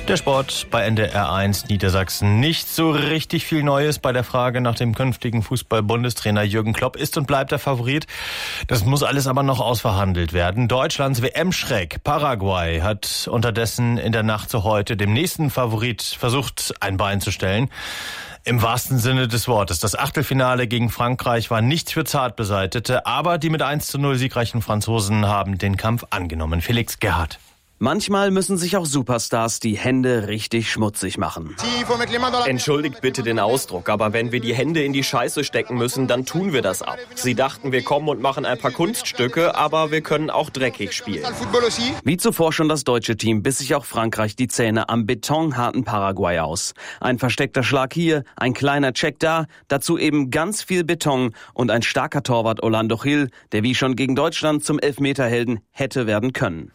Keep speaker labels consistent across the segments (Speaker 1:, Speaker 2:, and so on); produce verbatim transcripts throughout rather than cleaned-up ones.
Speaker 1: Der Sport bei N D R eins Niedersachsen. Nicht so richtig viel Neues bei der Frage nach dem künftigen Fußball-Bundestrainer. Jürgen Klopp ist und bleibt der Favorit. Das muss alles aber noch ausverhandelt werden. Deutschlands W M-Schreck Paraguay hat unterdessen in der Nacht zu heute dem nächsten Favorit versucht, ein Bein zu stellen. Im wahrsten Sinne des Wortes. Das Achtelfinale gegen Frankreich war nichts für Zartbeseitete, aber die mit eins zu null siegreichen Franzosen haben den Kampf angenommen. Felix Gerhardt.
Speaker 2: Manchmal müssen sich auch Superstars die Hände richtig schmutzig machen.
Speaker 3: Entschuldigt bitte den Ausdruck, aber wenn wir die Hände in die Scheiße stecken müssen, dann tun wir das ab. Sie dachten, wir kommen und machen ein paar Kunststücke, aber wir können auch dreckig spielen.
Speaker 2: Wie zuvor schon das deutsche Team biss sich auch Frankreich die Zähne am betonharten Paraguay aus. Ein versteckter Schlag hier, ein kleiner Check da, dazu eben ganz viel Beton und ein starker Torwart Orlando Gil, der wie schon gegen Deutschland zum Elfmeterhelden hätte werden können.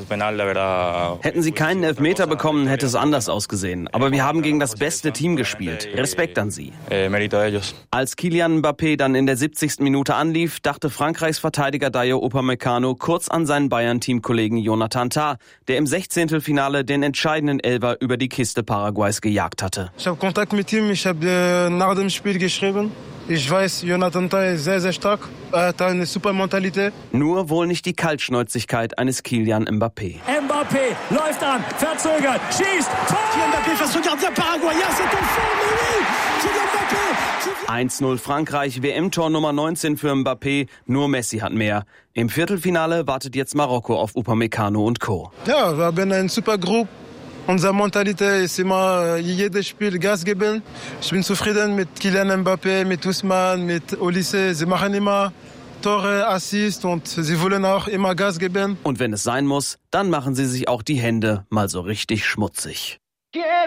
Speaker 2: Hätten sie keinen Elfmeter bekommen, hätte es anders ausgesehen. Aber wir haben gegen das beste Team gespielt. Respekt an sie. Als Kylian Mbappé dann in der siebzigsten Minute anlief, dachte Frankreichs Verteidiger Dayo Upamecano kurz an seinen Bayern-Teamkollegen Jonathan Tah, der im Sechzehntelfinale den entscheidenden Elfer über die Kiste Paraguays gejagt hatte.
Speaker 4: Ich habe Kontakt mit ihm, ich habe nach dem Spiel geschrieben. Ich weiß, Jonathan Tah ist sehr, sehr stark. Er hat eine super Mentalität.
Speaker 2: Nur wohl nicht die Kaltschnäuzigkeit eines Kylian Mbappé.
Speaker 5: Mbappé läuft an, verzögert, schießt, Tor!
Speaker 6: Mbappé face au gardien paraguayen, c'est au fond, mais oui! Kylian Mbappé!
Speaker 2: eins null Frankreich, W M-Tor Nummer neunzehn für Mbappé, nur Messi hat mehr. Im Viertelfinale wartet jetzt Marokko auf Upamecano und Co.
Speaker 4: Ja, wir haben eine super Gruppe. Unsere Mentalität ist immer jedes Spiel Gas geben. Ich bin zufrieden mit Kylian Mbappé, mit Ousmane, mit Olise. Sie machen immer Tore, Assist und sie wollen auch immer Gas geben.
Speaker 2: Und wenn es sein muss, dann machen sie sich auch die Hände mal so richtig schmutzig.